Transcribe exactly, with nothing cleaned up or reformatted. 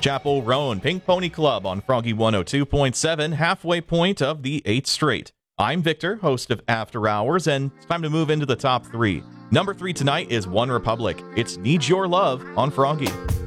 Chapel Roan Pink Pony Club on Froggy one oh two point seven, halfway point of the eighth straight. I'm Victor, host of After Hours, and it's time to move into the top three. Number three tonight is One Republic. It's Need Your Love on Froggy.